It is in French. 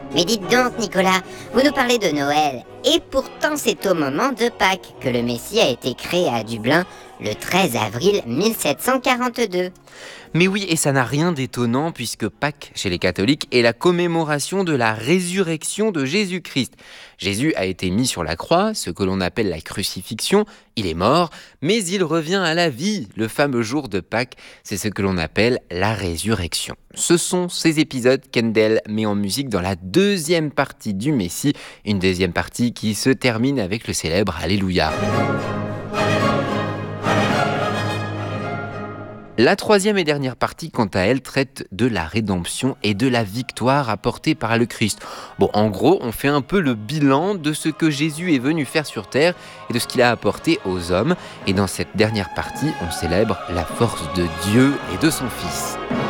Mais dites donc, Nicolas, vous nous parlez de Noël, et pourtant c'est au moment de Pâques que le Messie a été créé à Dublin le 13 avril 1742. Mais oui, et ça n'a rien d'étonnant puisque Pâques, chez les catholiques, est la commémoration de la résurrection de Jésus-Christ. Jésus a été mis sur la croix, ce que l'on appelle la crucifixion. Il est mort, mais il revient à la vie. Le fameux jour de Pâques, c'est ce que l'on appelle la résurrection. Ce sont ces épisodes qu'Handel met en musique dans la deuxième partie du Messie, une deuxième partie qui se termine avec le célèbre Alléluia. La troisième et dernière partie, quant à elle, traite de la rédemption et de la victoire apportée par le Christ. Bon, en gros, on fait un peu le bilan de ce que Jésus est venu faire sur terre et de ce qu'il a apporté aux hommes. Et dans cette dernière partie, on célèbre la force de Dieu et de son Fils.